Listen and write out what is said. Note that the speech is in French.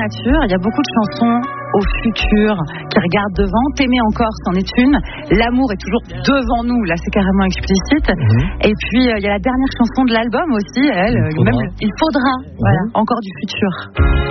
nature. Il y a beaucoup de chansons au futur qui regardent devant. T'aimer encore, c'en est une. L'amour est toujours devant nous. Là, c'est carrément explicite. Et puis, il y a la dernière chanson de l'album aussi. Il faudra. Voilà, encore du futur.